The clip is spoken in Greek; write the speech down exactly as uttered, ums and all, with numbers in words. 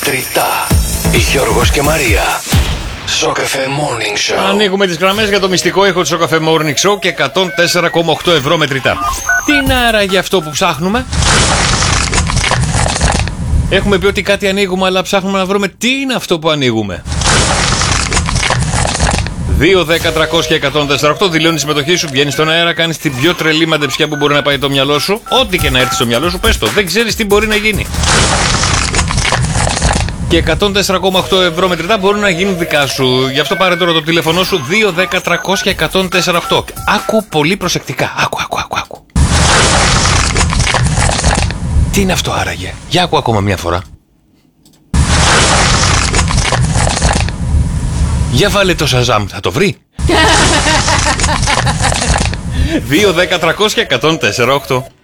Τριτά. Γιώργος και Μαρία. Σοκαφέ Morning Show. Ανοίγουμε τις γραμμές για το μυστικό ήχο του Σοκαφέ Morning Show και εκατόν τέσσερα κόμμα οκτώ ευρώ μετρητά. Τι είναι άραγε αυτό που ψάχνουμε? Έχουμε πει ότι κάτι ανοίγουμε, αλλά ψάχνουμε να βρούμε τι είναι αυτό που ανοίγουμε. δύο, δέκα, τριακόσια, εκατόν τέσσερα οκτώ. Δηλώνει τη συμμετοχή σου, βγαίνει στον αέρα, κάνει την πιο τρελή μαντεψιά που μπορεί να πάει το μυαλό σου. Ό,τι και να έρθει στο μυαλό σου, πες το. Δεν ξέρεις τι μπορεί να γίνει. Και εκατόν τέσσερα κόμμα οκτώ ευρώ μετρητά μπορούν να γίνουν δικά σου. Γι' αυτό πάρε τώρα το τηλέφωνο σου δύο, δέκα, τριακόσια, εκατόν τέσσερα οκτώ. Άκου πολύ προσεκτικά. Άκου, άκου, άκου, άκου. Τι είναι αυτό άραγε? Για άκου ακόμα μια φορά. Για βάλε το Shazam, θα το βρει. δύο, δέκα, τριακόσια, εκατόν τέσσερα οκτώ.